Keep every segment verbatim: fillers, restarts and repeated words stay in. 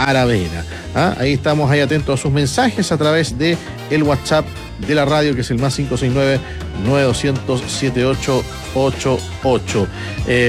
Aravena. ¿Ah? Ahí estamos ahí atentos a sus mensajes a través de el WhatsApp de la radio, que es el más cinco seis nueve, nueve dos cero cero, siete ocho ocho ocho. Eh,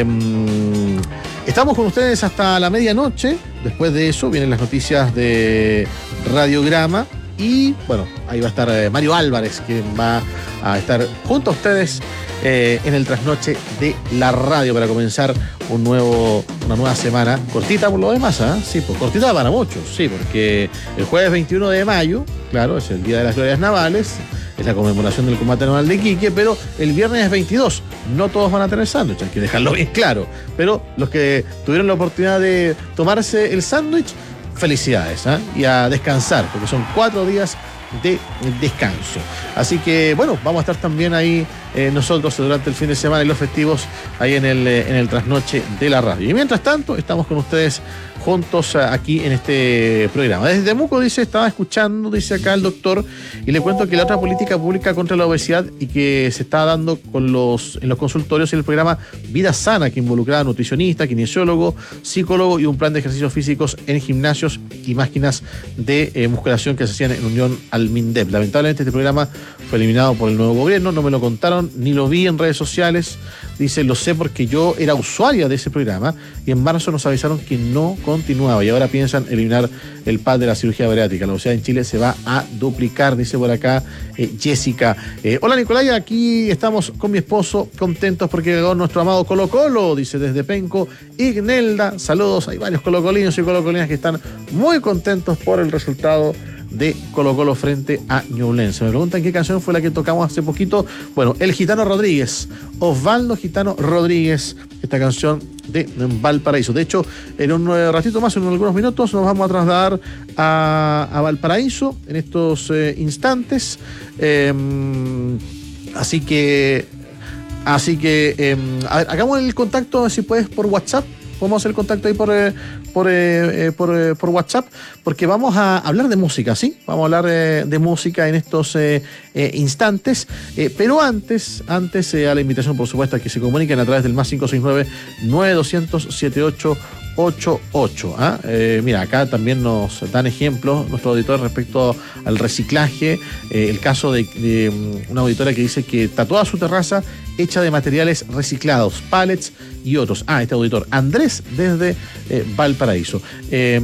estamos con ustedes hasta la medianoche. Después de eso vienen las noticias de Radiograma. Y bueno, ahí va a estar eh, Mario Álvarez, quien va a estar junto a ustedes eh, en el trasnoche de la radio para comenzar un nuevo, una nueva semana. Cortita por lo demás, ¿ah? ¿eh? Sí, pues cortita para muchos, sí, porque el jueves veintiuno de mayo, claro, es el Día de las Glorias Navales, es la conmemoración del combate naval de Iquique, pero el viernes es veintidós. No todos van a tener sándwich, hay que dejarlo bien claro. Pero los que tuvieron la oportunidad de tomarse el sándwich, felicidades, ¿eh? Y a descansar, porque son cuatro días de descanso. Así que, bueno, vamos a estar también ahí eh, nosotros durante el fin de semana y los festivos ahí en el, en el trasnoche de la radio. Y mientras tanto, estamos con ustedes juntos aquí en este programa. Desde Temuco, dice, estaba escuchando, dice acá el doctor, y le cuento que la otra política pública contra la obesidad y que se está dando con los, en los consultorios en el programa Vida Sana, que involucraba a nutricionista, kinesiólogo, psicólogo y un plan de ejercicios físicos en gimnasios y máquinas de eh, musculación que se hacían en unión al MINDEP. Lamentablemente este programa fue eliminado por el nuevo gobierno, no me lo contaron, ni lo vi en redes sociales. Dice, lo sé porque yo era usuaria de ese programa y en marzo nos avisaron que no continuaba y ahora piensan eliminar el P A D de la cirugía bariátrica. La obesidad en Chile se va a duplicar, dice por acá eh, Jessica. Eh, Hola Nicolaya, aquí estamos con mi esposo contentos porque llegó nuestro amado Colo Colo, dice desde Penco. Ignelda, saludos, hay varios colocolinos y colocolinas que están muy contentos por el resultado de Colo Colo frente a Ñublense. Me preguntan qué canción fue la que tocamos hace poquito. Bueno, El Gitano Rodríguez, Osvaldo Gitano Rodríguez, esta canción de Valparaíso. De hecho, en un ratito más, en algunos minutos, nos vamos a trasladar a, a Valparaíso en estos eh, instantes. Eh, así que, así que, eh, a ver, hagamos el contacto, si puedes, por WhatsApp. Podemos hacer contacto ahí por, eh, por, eh, por, eh, por WhatsApp, porque vamos a hablar de música, ¿sí? Vamos a hablar eh, de música en estos eh, eh, instantes, eh, pero antes, antes eh, a la invitación, por supuesto, a que se comuniquen a través del más cinco seis nueve, nueve dos cero cero, siete ocho ocho ocho. ¿Ah? Eh, mira, acá también nos dan ejemplos nuestros auditores respecto al reciclaje. Eh, el caso de, de una auditora que dice que está toda su terraza hecha de materiales reciclados, pallets y otros. Ah, este auditor, Andrés, desde eh, Valparaíso. Eh,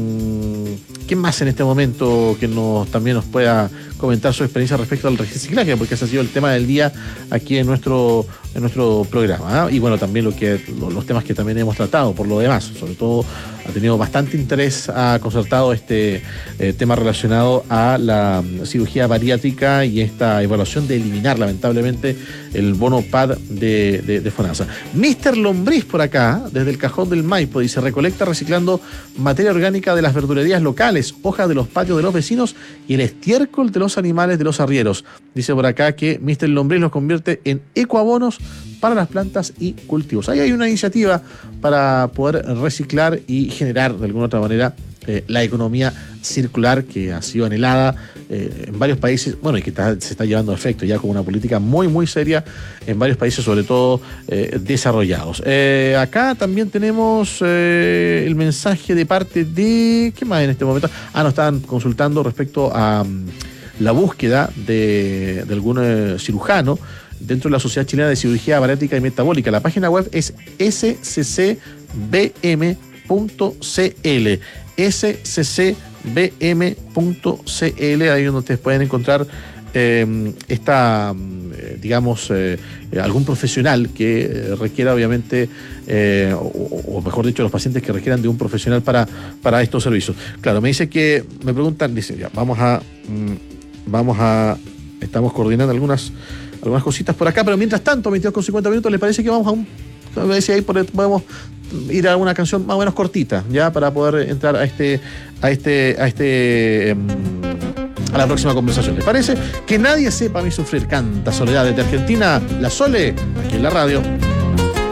¿Quién más en este momento que nos también nos pueda comentar su experiencia respecto al reciclaje? Porque ese ha sido el tema del día aquí en nuestro, en nuestro programa, ¿eh? Y bueno, también lo que, los temas que también hemos tratado por lo demás. Sobre todo ha tenido bastante interés, ha concertado este eh, tema relacionado a la cirugía bariátrica y esta evaluación de eliminar lamentablemente el bono P A D de, de, de FONASA. mister Lombriz por acá, desde el Cajón del Maipo, dice, recolecta reciclando materia orgánica de las verdulerías locales, hojas de los patios de los vecinos y el estiércol de los animales de los arrieros. Dice por acá que mister Lombriz los convierte en ecoabonos para las plantas y cultivos. Ahí hay una iniciativa para poder reciclar y generar de alguna otra manera eh, la economía circular que ha sido anhelada eh, en varios países, bueno, y que está, se está llevando a efecto ya como una política muy, muy seria en varios países, sobre todo eh, desarrollados. Eh, acá también tenemos eh, el mensaje de parte de... ¿Qué más en este momento? Ah, nos estaban consultando respecto a um, la búsqueda de, de algún eh, cirujano dentro de la Sociedad Chilena de Cirugía Bariátrica y Metabólica. La página web es s c c b m punto c l. s c c b m punto c l, ahí donde ustedes pueden encontrar eh, esta, eh, digamos, eh, algún profesional que requiera, obviamente, eh, o, o mejor dicho, los pacientes que requieran de un profesional para, para estos servicios. Claro, me dice que, me preguntan, dice, ya, vamos a, mm, vamos a, estamos coordinando algunas, algunas cositas por acá, pero mientras tanto, veintidós con cincuenta minutos, ¿les parece que vamos a un, a ver si ahí podemos ir a una canción más o menos cortita, ya, para poder entrar a este, a este, a este, um, a la próxima conversación? ¿Les parece? Que nadie sepa a mí sufrir, canta Soledad desde Argentina, la Sole, aquí en la radio.